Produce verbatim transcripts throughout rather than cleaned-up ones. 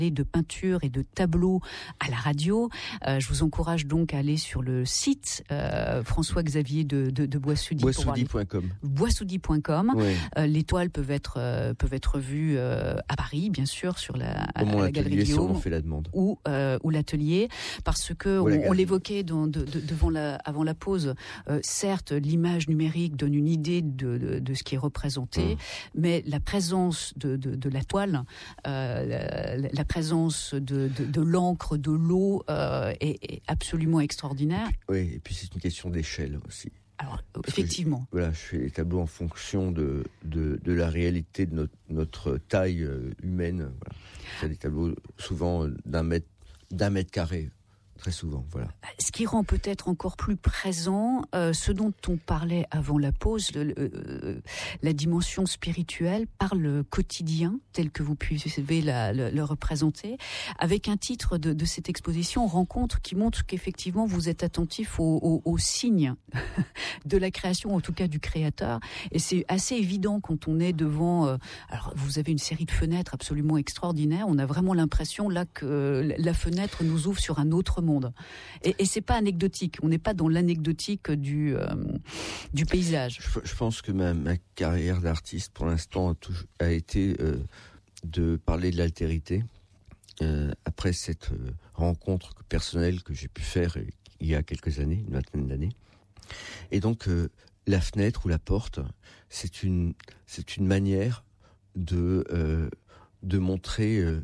de peinture et de tableaux à la radio. Euh, je vous encourage donc à aller sur le site euh, François-Xavier de, de, de Boissoudy. Boissoudy point com. Boissoudy point com. Oui. Euh, les toiles peuvent être, euh, peuvent être vues euh, à Paris, bien sûr, sur la, à, Au à la Galerie Guillaume. Si on en fait la demande. Ou, euh, ou l'atelier, parce que on, on l'évoquait dans, de, de, devant la, avant la pause. Euh, certes, l'image numérique donne une idée de, de, de ce qui est représenté, mmh. mais la présence de, de, de la toile, euh, la, la présence de, de, de l'encre, de l'eau euh, est, est absolument extraordinaire. Et puis, oui, et puis c'est une question d'échelle aussi. Alors, Parce effectivement. Je, voilà, je fais les tableaux en fonction de, de, de la réalité de notre, notre taille humaine. Voilà. C'est des tableaux souvent d'un mètre, d'un mètre carré. Très souvent, voilà. Ce qui rend peut-être encore plus présent euh, ce dont on parlait avant la pause, le, le, euh, la dimension spirituelle par le quotidien, tel que vous pouvez la, le, le représenter, avec un titre de, de cette exposition, Rencontre, qui montre qu'effectivement vous êtes attentif aux, aux, aux signes de la création, en tout cas du créateur. Et c'est assez évident quand on est devant... Euh, alors, vous avez une série de fenêtres absolument extraordinaires. On a vraiment l'impression là que la fenêtre nous ouvre sur un autre monde. Et, et c'est pas anecdotique. On n'est pas dans l'anecdotique du euh, du paysage. Je, je pense que ma, ma carrière d'artiste, pour l'instant, a, toujours, a été euh, de parler de l'altérité. Euh, après cette euh, rencontre personnelle que j'ai pu faire euh, il y a quelques années, une vingtaine d'années. Et donc euh, la fenêtre ou la porte, c'est une c'est une manière de euh, de montrer euh,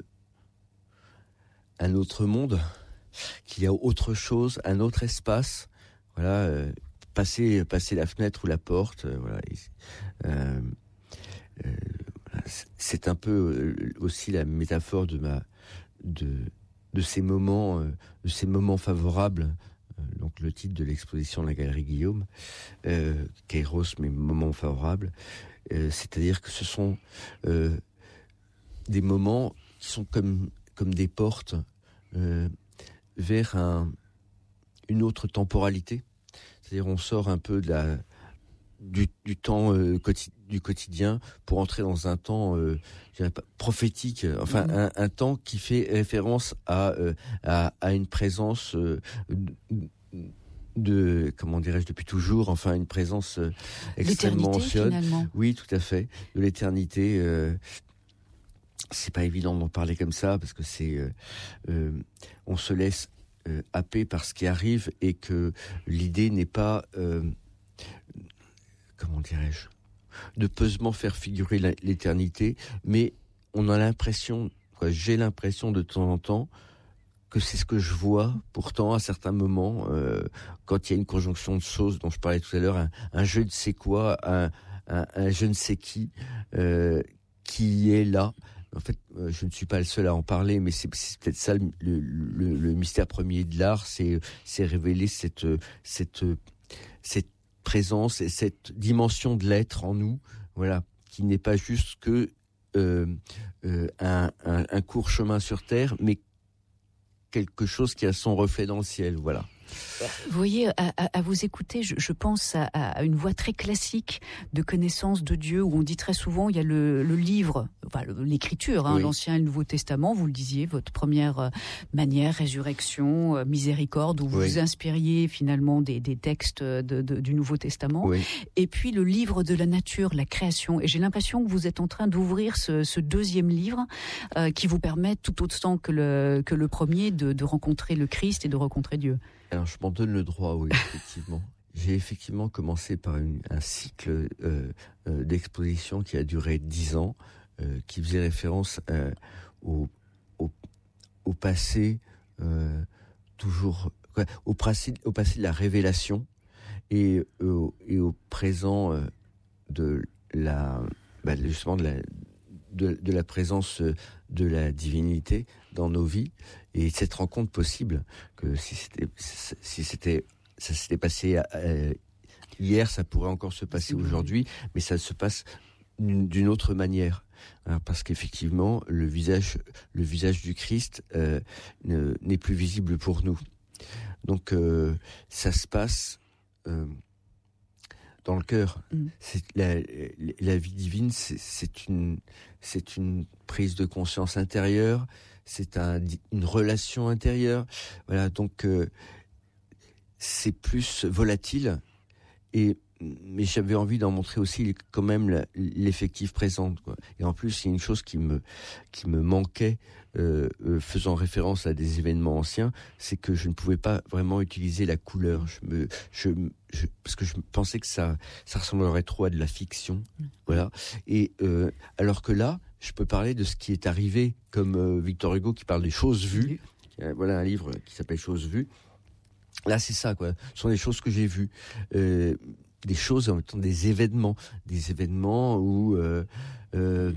un autre monde. Qu'il y a autre chose, un autre espace, voilà, euh, passer passer la fenêtre ou la porte, euh, voilà, euh, euh, c'est un peu euh, aussi la métaphore de ma de de ces moments, euh, de ces moments favorables. Euh, donc le titre de l'exposition de la Galerie Guillaume, euh, Kairos, mes moments favorables, euh, c'est-à-dire que ce sont euh, des moments qui sont comme comme des portes. Euh, vers un, une autre temporalité, c'est-à-dire on sort un peu de la du, du temps euh, quotidi- du quotidien pour entrer dans un temps, euh, je dirais pas prophétique, enfin mmh. un, un temps qui fait référence à euh, à, à une présence euh, de, de comment dirais-je depuis toujours, enfin une présence euh, extrêmement ancienne. Finalement. Oui, tout à fait, de l'éternité. Euh, C'est pas évident d'en parler comme ça parce que c'est, euh, euh, on se laisse euh, happer par ce qui arrive et que l'idée n'est pas, euh, comment dirais-je, de peusement faire figurer la, l'éternité, mais on a l'impression, quoi, j'ai l'impression de temps en temps que c'est ce que je vois. Pourtant, à certains moments, euh, quand il y a une conjonction de choses dont je parlais tout à l'heure, un, un je ne sais quoi, un, un, un je ne sais qui, euh, qui est là. En fait, je ne suis pas le seul à en parler, mais c'est, c'est peut-être ça le, le, le, le mystère premier de l'art, c'est, c'est révéler cette, cette, cette présence et cette dimension de l'être en nous, voilà, qui n'est pas juste que euh, euh, un, un, un court chemin sur terre, mais quelque chose qui a son reflet dans le ciel, voilà. Vous voyez, à, à, à vous écouter, je, je pense à, à une voie très classique de connaissance de Dieu, où on dit très souvent, il y a le, le livre, enfin le, l'écriture, hein, oui. l'Ancien et le Nouveau Testament, vous le disiez, votre première euh, manière, résurrection, euh, miséricorde, où vous oui. vous inspiriez finalement des, des textes de, de, du Nouveau Testament, oui. et puis le livre de la nature, la création. Et j'ai l'impression que vous êtes en train d'ouvrir ce, ce deuxième livre euh, qui vous permet, tout autant que le, que le premier, de, de rencontrer le Christ et de rencontrer Dieu. Alors, je m'en donne le droit, oui, effectivement. J'ai effectivement commencé par une, un cycle euh, euh, d'exposition qui a duré dix ans, euh, qui faisait référence euh, au, au, au passé, euh, toujours, quoi, au, passé, au passé de la révélation et, euh, et au présent euh, de la, bah, justement de la, de, de la présence de la divinité dans nos vies. Et cette rencontre possible, que si c'était, si c'était, ça s'était passé euh, hier, ça pourrait encore se passer aujourd'hui, mais ça se passe d'une, d'une autre manière, hein, parce qu'effectivement, le visage, le visage du Christ euh, ne, n'est plus visible pour nous. Donc, euh, ça se passe euh, dans le cœur. Mm. C'est la, la vie divine, c'est, c'est une, c'est une prise de conscience intérieure. c'est un, une relation intérieure. Voilà, donc euh, c'est plus volatile. Et mais j'avais envie d'en montrer aussi quand même la, l'effectif présente, quoi. Et en plus, il y a une chose qui me qui me manquait, euh, euh, faisant référence à des événements anciens, c'est que je ne pouvais pas vraiment utiliser la couleur. Je me, je, je parce que je pensais que ça ça ressemblerait trop à de la fiction, voilà. Et euh, alors que là, je peux parler de ce qui est arrivé, comme euh, Victor Hugo qui parle des choses vues. Euh, voilà un livre qui s'appelle Choses vues. Là, c'est ça, quoi. Ce sont des choses que j'ai vues. Euh, des choses en même temps, des événements, des événements où euh, euh,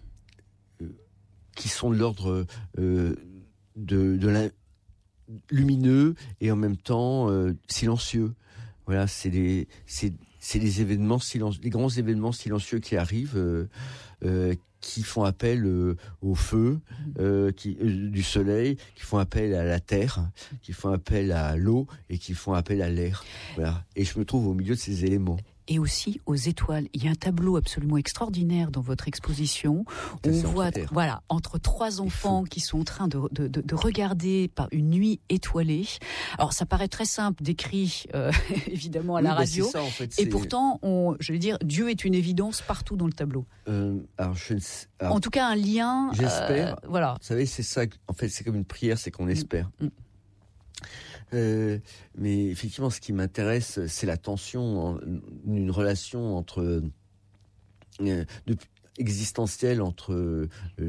qui sont de l'ordre euh, de, de la, lumineux et en même temps euh, silencieux. Voilà, c'est des c'est c'est des événements silencieux, des grands événements silencieux qui arrivent, euh, euh, qui font appel euh, au feu, euh, qui euh, du soleil, qui font appel à la terre, qui font appel à l'eau et qui font appel à l'air. Voilà. Et je me trouve au milieu de ces éléments. Et aussi aux étoiles. Il y a un tableau absolument extraordinaire dans votre exposition où on voit, voilà, entre trois enfants qui sont en train de, de, de, de regarder par une nuit étoilée. Alors ça paraît très simple, décrit euh, évidemment à oui, la radio, bah ça, en fait, et pourtant, on, je vais dire, Dieu est une évidence partout dans le tableau. Euh, alors je ne sais, alors, en tout cas, un lien. J'espère. Euh, voilà. Vous savez, c'est ça. En fait, c'est comme une prière, c'est qu'on espère. Mm. Euh, mais effectivement, ce qui m'intéresse, c'est la tension, une relation entre euh, de, existentielle entre euh,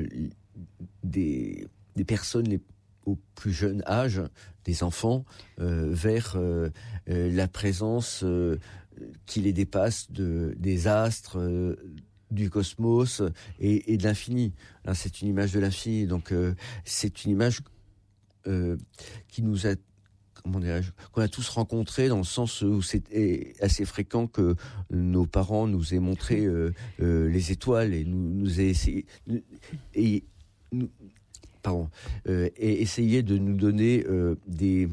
des, des personnes les, au plus jeune âge, des enfants, euh, vers euh, euh, la présence euh, qui les dépasse de des astres. Euh, du cosmos et, et de l'infini. Là, c'est une image de l'infini, donc euh, c'est une image euh, qui nous a Comment dirais-je, qu'on a tous rencontré dans le sens où c'est assez fréquent que nos parents nous aient montré euh, euh, les étoiles et nous, nous aient essayé et nous, pardon euh, et essayer de nous donner euh, des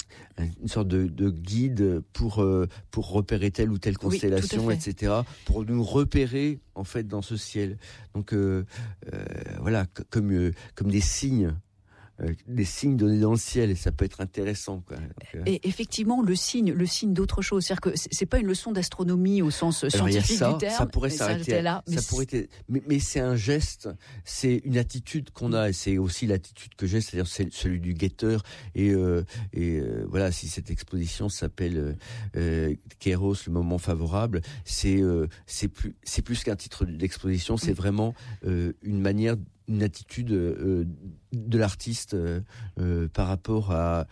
une sorte de, de guide pour euh, pour repérer telle ou telle constellation, oui, et cetera, pour nous repérer en fait dans ce ciel. Donc euh, euh, voilà, comme euh, comme des signes. Euh, des signes donnés dans le ciel, et ça peut être intéressant, quoi. Donc, euh... Et effectivement, le signe, le signe d'autre chose, c'est-à-dire que c'est pas une leçon d'astronomie au sens Alors, scientifique ça, du terme. Ça pourrait s'arrêter là, mais, ça pourrait être... mais, mais c'est un geste, c'est une attitude qu'on a, et c'est aussi l'attitude que j'ai, c'est-à-dire c'est celui du guetteur. Et, euh, et euh, voilà, si cette exposition s'appelle euh, Kairos, le moment favorable, c'est euh, c'est plus c'est plus qu'un titre d'exposition, c'est vraiment euh, une manière une attitude euh, de l'artiste euh, euh, par rapport à,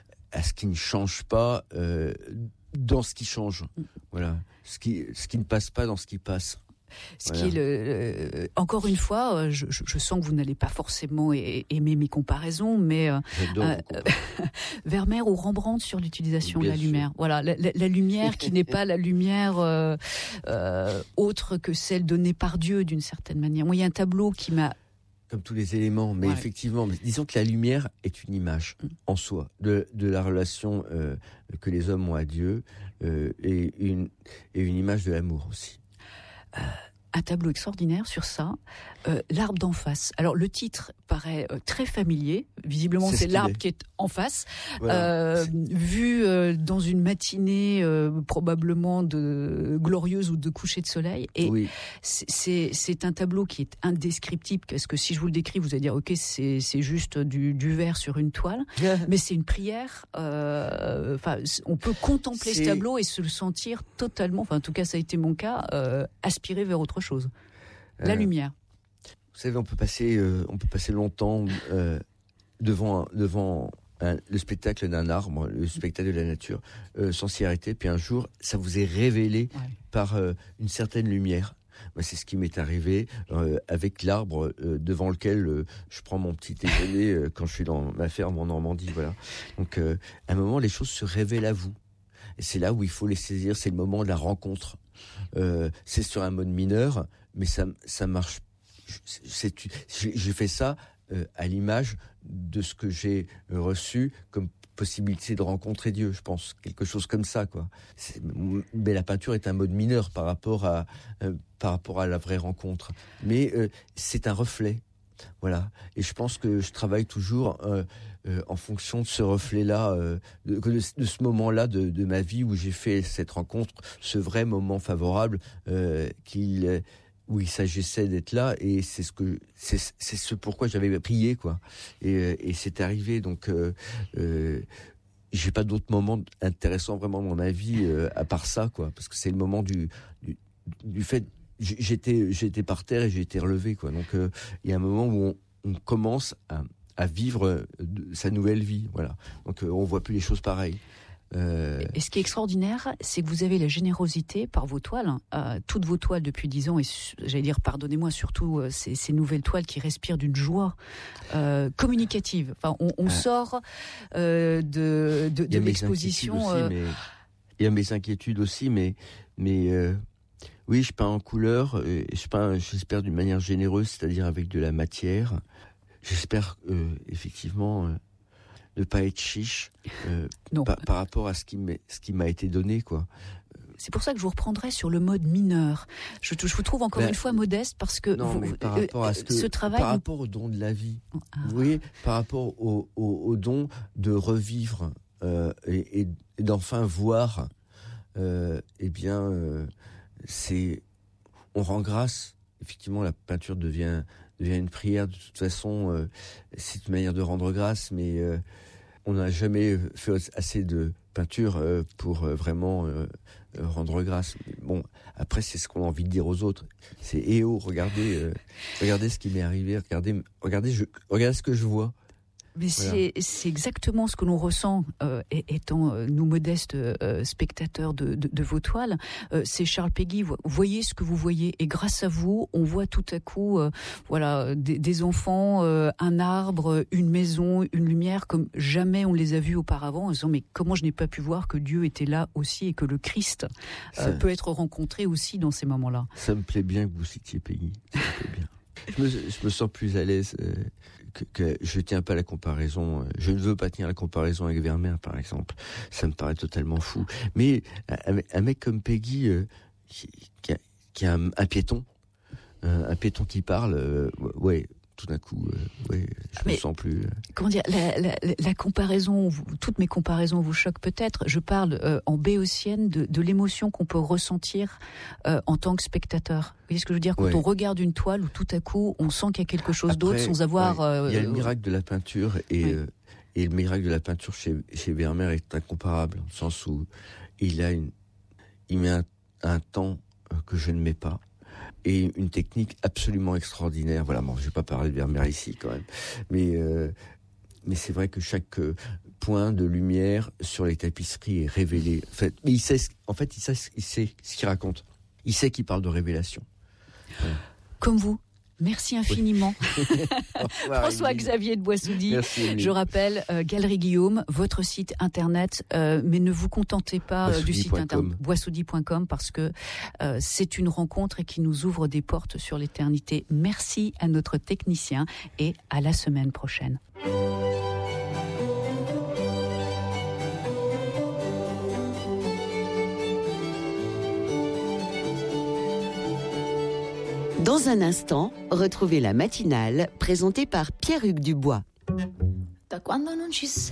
à ce qui ne change pas euh, dans ce qui change. Voilà, ce qui, ce qui ne passe pas dans ce qui passe. Ce voilà. qui est le, le, encore une fois, je, je, je sens que vous n'allez pas forcément aimer mes comparaisons, mais euh, euh, Vermeer ou Rembrandt sur l'utilisation Bien de la sûr. lumière. Voilà, la, la, la lumière qui n'est pas la lumière euh, euh, autre que celle donnée par Dieu d'une certaine manière. Moi, il y a un tableau qui m'a Comme tous les éléments, mais ouais. effectivement, mais disons que la lumière est une image en soi de, de la relation euh, que les hommes ont à Dieu euh, et, une, et une image de l'amour aussi. Euh, un tableau extraordinaire sur ça, euh, l'arbre d'en face. Alors le titre paraît euh, très familier, visiblement c'est, c'est l'arbre est. qui est en face, voilà. euh, vu euh, dans une matinée euh, probablement de glorieuse ou de coucher de soleil, et oui. c'est, c'est, c'est un tableau qui est indescriptible, parce que si je vous le décris, vous allez dire ok, c'est, c'est juste du, du verre sur une toile, mais c'est une prière, euh, enfin, on peut contempler c'est... ce tableau et se le sentir totalement, enfin en tout cas ça a été mon cas, euh, aspiré vers autre chose. La euh, lumière. Vous savez, on peut passer, euh, on peut passer longtemps euh, devant, devant un, le spectacle d'un arbre, le spectacle de la nature, euh, sans s'y arrêter. Puis un jour, ça vous est révélé ouais. par euh, une certaine lumière. Moi, c'est ce qui m'est arrivé euh, avec l'arbre euh, devant lequel euh, je prends mon petit déjeuner euh, quand je suis dans ma ferme en Normandie. Voilà. Donc, euh, à un moment, les choses se révèlent à vous. Et c'est là où il faut les saisir. C'est le moment de la rencontre. Euh, c'est sur un mode mineur, mais ça, ça marche. C'est, c'est, j'ai fait ça euh, à l'image de ce que j'ai reçu comme possibilité de rencontrer Dieu, je pense, quelque chose comme ça, quoi. C'est, mais la peinture est un mode mineur par rapport à euh, par rapport à la vraie rencontre. Mais euh, c'est un reflet. Voilà. Et je pense que je travaille toujours euh, euh, en fonction de ce reflet-là, euh, de, de, de ce moment-là de, de ma vie où j'ai fait cette rencontre, ce vrai moment favorable euh, qu'il, où il s'agissait d'être là. Et c'est ce que c'est, c'est ce pourquoi j'avais prié, quoi. Et, et c'est arrivé. Donc, euh, euh, j'ai pas d'autres moments intéressants vraiment dans ma vie euh, à part ça, quoi. Parce que c'est le moment du du, du fait. J'étais, j'étais par terre et j'ai été relevé, quoi. Donc, il euh, y a un moment où on, on commence à, à vivre de, sa nouvelle vie, voilà. Donc, euh, on voit plus les choses pareilles. Euh... Et ce qui est extraordinaire, c'est que vous avez la générosité par vos toiles, euh, toutes vos toiles depuis dix ans, et j'allais dire, pardonnez-moi, surtout euh, ces, ces nouvelles toiles qui respirent d'une joie euh, communicative. Enfin, on, on ah. sort euh, de, de, de l'exposition. Aussi, euh... mais... Il y a mes inquiétudes aussi, mais mais euh... oui, je peins en couleur, je peins, j'espère, d'une manière généreuse, c'est-à-dire avec de la matière. J'espère, euh, effectivement, euh, ne pas être chiche euh, par, par rapport à ce qui, ce qui m'a été donné, quoi. C'est pour ça que je vous reprendrai sur le mode mineur. Je, je vous trouve encore ben, une fois modeste parce que non, vous, mais par rapport à ce, que, ce travail... Par rapport au don de la vie, ah. vous voyez, par rapport au, au, au don de revivre euh, et, et, et d'enfin voir, euh, eh bien... Euh, c'est, on rend grâce. Effectivement, la peinture devient devient une prière. De toute façon, euh, c'est une manière de rendre grâce, mais euh, on n'a jamais fait assez de peinture euh, pour euh, vraiment euh, rendre grâce. Mais bon, après, c'est ce qu'on a envie de dire aux autres. C'est eh oh, regardez, euh, regardez ce qui m'est arrivé, regardez, regardez, je, regardez ce que je vois. Mais voilà. c'est, c'est exactement ce que l'on ressent, euh, étant euh, nous modestes euh, spectateurs de, de, de vos toiles. Euh, c'est Charles Péguy, vous voyez ce que vous voyez, et grâce à vous, on voit tout à coup, euh, voilà, des, des enfants, euh, un arbre, une maison, une lumière, comme jamais on les a vus auparavant, en disant mais comment je n'ai pas pu voir que Dieu était là aussi et que le Christ euh, ça, peut être rencontré aussi dans ces moments-là. Ça me plaît bien que vous citiez Péguy. Ça me plaît bien. Je me, je me sens plus à l'aise. Euh, que, que je tiens pas la comparaison. Euh, je ne veux pas tenir la comparaison avec Vermeer, par exemple. Ça me paraît totalement fou. Mais un, un mec comme Péguy, euh, qui, qui, a, qui a un, un piéton, euh, un piéton qui parle, euh, ouais. Tout d'un coup, euh, ouais, je Mais, me sens plus. Euh... Comment dire, la, la, la comparaison, vous, toutes mes comparaisons vous choquent peut-être. Je parle euh, en béotienne de, de l'émotion qu'on peut ressentir euh, en tant que spectateur. Vous voyez ce que je veux dire, quand ouais. on regarde une toile où tout à coup on sent qu'il y a quelque chose Après, d'autre sans avoir. Ouais, euh, il y a le miracle de la peinture et ouais. euh, et le miracle de la peinture chez chez Vermeer est incomparable, dans le sens où il a une, il met un, un temps que je ne mets pas. Et une technique absolument extraordinaire. Voilà, bon, je vais pas parler de Vermeer ici quand même, mais euh, mais c'est vrai que chaque euh, point de lumière sur les tapisseries est révélé. En fait, mais il sait, en fait, il sait, il sait ce qu'il raconte. Il sait qu'il parle de révélation. Voilà. Comme vous. Merci infiniment. François-Xavier de Boissoudi. Merci, je rappelle, euh, Galerie Guillaume, votre site internet, euh, mais ne vous contentez pas euh, du site internet boissoudi point com parce que euh, c'est une rencontre et qui nous ouvre des portes sur l'éternité. Merci à notre technicien et à la semaine prochaine. Dans un instant, retrouvez la matinale présentée par Pierre-Hugues Dubois.